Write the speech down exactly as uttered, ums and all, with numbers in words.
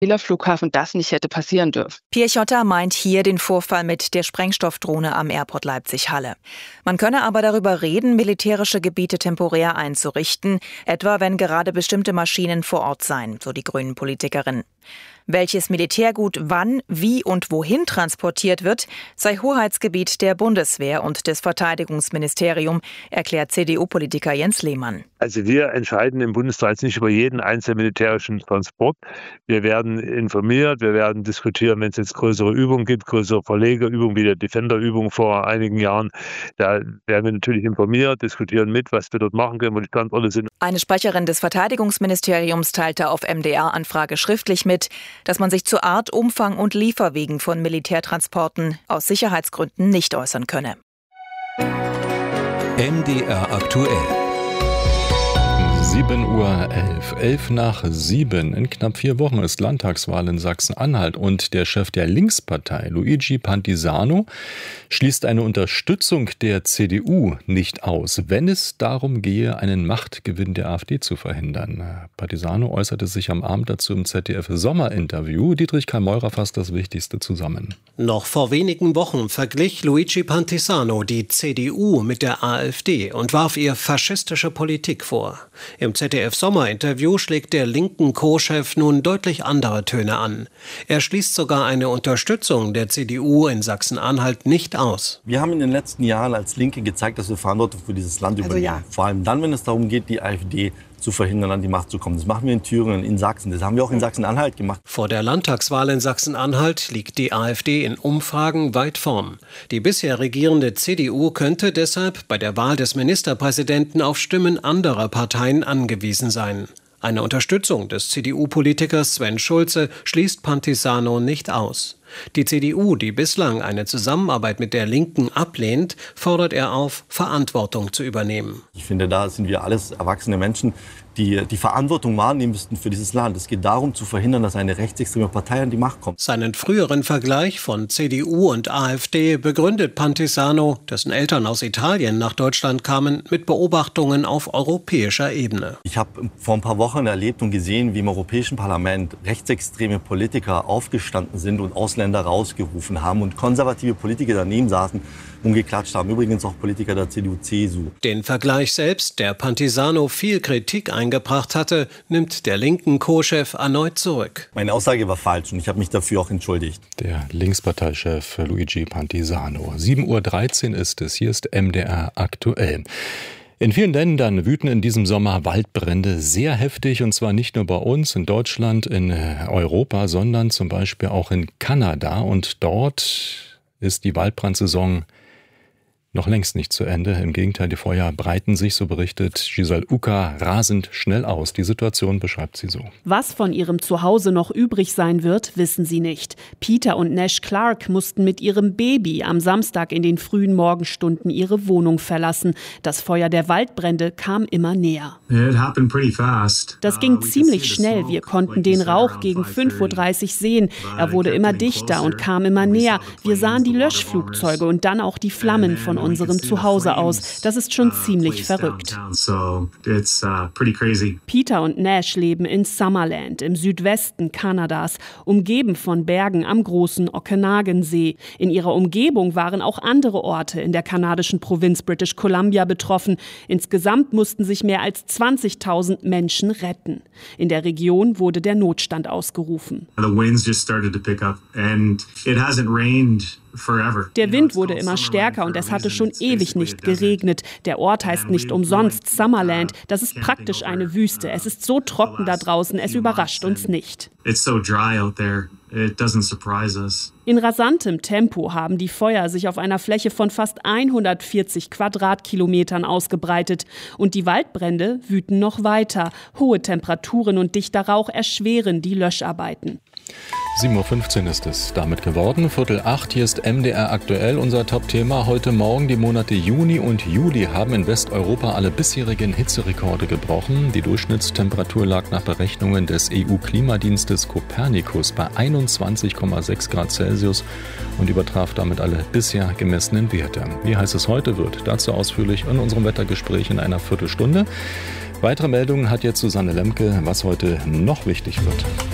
Flughafen das nicht hätte passieren dürfen. Piechota meint hier den Vorfall mit der Sprengstoffdrohne am Airport Leipzig-Halle. Man könne aber darüber reden, militärische Gebiete temporär einzurichten, etwa wenn gerade bestimmte Maschinen vor Ort seien, so die Grünen-Politikerin. Welches Militärgut wann, wie und wohin transportiert wird, sei Hoheitsgebiet der Bundeswehr und des Verteidigungsministeriums, erklärt C D U-Politiker Jens Lehmann. Also wir entscheiden im Bundestag jetzt nicht über jeden einzelnen militärischen Transport. Wir werden informiert, wir werden diskutieren, wenn es jetzt größere Übungen gibt, größere Verlegerübungen wie der Defender-Übung vor einigen Jahren. Da werden wir natürlich informiert, diskutieren mit, was wir dort machen können, wo die Standorte sind. Eine Sprecherin des Verteidigungsministeriums teilte auf M D R-Anfrage schriftlich mit, dass man sich zu Art, Umfang und Lieferwegen von Militärtransporten aus Sicherheitsgründen nicht äußern könne. M D R aktuell. sieben Uhr elf, elf nach sieben. In knapp vier Wochen ist Landtagswahl in Sachsen-Anhalt und der Chef der Linkspartei, Luigi Pantisano, schließt eine Unterstützung der C D U nicht aus, wenn es darum gehe, einen Machtgewinn der AfD zu verhindern. Pantisano äußerte sich am Abend dazu im Z D F-Sommerinterview. Dietrich Karl Meurer fasst das Wichtigste zusammen. Noch vor wenigen Wochen verglich Luigi Pantisano die C D U mit der AfD und warf ihr faschistische Politik vor. Im Z D F-Sommerinterview schlägt der linken Co-Chef nun deutlich andere Töne an. Er schließt sogar eine Unterstützung der C D U in Sachsen-Anhalt nicht aus. Wir haben in den letzten Jahren als Linke gezeigt, dass wir Verantwortung für dieses Land übernehmen. Also ja. Vor allem dann, wenn es darum geht, die AfD zu verhindern, an die Macht zu kommen. Das machen wir in Thüringen, in Sachsen. Das haben wir auch in Sachsen-Anhalt gemacht. Vor der Landtagswahl in Sachsen-Anhalt liegt die AfD in Umfragen weit vorn. Die bisher regierende C D U könnte deshalb bei der Wahl des Ministerpräsidenten auf Stimmen anderer Parteien angewiesen sein. Eine Unterstützung des C D U-Politikers Sven Schulze schließt Pantisano nicht aus. Die C D U, die bislang eine Zusammenarbeit mit der Linken ablehnt, fordert er auf, Verantwortung zu übernehmen. Ich finde, da sind wir alles erwachsene Menschen, die die Verantwortung wahrnehmen müssten für dieses Land. Es geht darum, zu verhindern, dass eine rechtsextreme Partei an die Macht kommt. Seinen früheren Vergleich von C D U und AfD begründet Pantisano, dessen Eltern aus Italien nach Deutschland kamen, mit Beobachtungen auf europäischer Ebene. Ich habe vor ein paar Wochen erlebt und gesehen, wie im Europäischen Parlament rechtsextreme Politiker aufgestanden sind und Ausländer rausgerufen haben und konservative Politiker daneben saßen und geklatscht haben. Übrigens auch Politiker der C D U C S U. Den Vergleich selbst, der Pantisano viel Kritik eingebracht hatte, nimmt der linken Co-Chef erneut zurück. Meine Aussage war falsch und ich habe mich dafür auch entschuldigt. Der Linksparteichef Luigi Pantisano. sieben Uhr dreizehn ist es. Hier ist M D R aktuell. In vielen Ländern wüten in diesem Sommer Waldbrände sehr heftig, und zwar nicht nur bei uns in Deutschland, in Europa, sondern zum Beispiel auch in Kanada. Und dort ist die Waldbrandsaison noch längst nicht zu Ende. Im Gegenteil, die Feuer breiten sich, so berichtet Giselle Uka, rasend schnell aus. Die Situation beschreibt sie so. Was von ihrem Zuhause noch übrig sein wird, wissen sie nicht. Peter und Nash Clark mussten mit ihrem Baby am Samstag in den frühen Morgenstunden ihre Wohnung verlassen. Das Feuer der Waldbrände kam immer näher. Das ging ziemlich schnell. Wir konnten den Rauch gegen fünf Uhr dreißig sehen. Er wurde immer dichter und kam immer näher. Wir sahen die Löschflugzeuge und dann auch die Flammen von unserem Zuhause aus. Das ist schon ziemlich verrückt. Peter und Nash leben in Summerland im Südwesten Kanadas, umgeben von Bergen am großen Okanagan-See. In ihrer Umgebung waren auch andere Orte in der kanadischen Provinz British Columbia betroffen. Insgesamt mussten sich mehr als zwanzigtausend Menschen retten. In der Region wurde der Notstand ausgerufen. Der Wind wurde immer stärker und es hatte schon ewig nicht geregnet. Der Ort heißt nicht umsonst Summerland. Das ist praktisch eine Wüste. Es ist so trocken da draußen, es überrascht uns nicht. In rasantem Tempo haben die Feuer sich auf einer Fläche von fast hundertvierzig Quadratkilometern ausgebreitet. Und die Waldbrände wüten noch weiter. Hohe Temperaturen und dichter Rauch erschweren die Löscharbeiten. sieben Uhr fünfzehn ist es damit geworden. Viertel acht, hier ist M D R aktuell. Unser Top-Thema heute Morgen. Die Monate Juni und Juli haben in Westeuropa alle bisherigen Hitzerekorde gebrochen. Die Durchschnittstemperatur lag nach Berechnungen des E U-Klimadienstes Copernicus bei einundzwanzig Komma sechs Grad Celsius und übertraf damit alle bisher gemessenen Werte. Wie heiß es heute wird, dazu ausführlich in unserem Wettergespräch in einer Viertelstunde. Weitere Meldungen hat jetzt Susanne Lemke, was heute noch wichtig wird.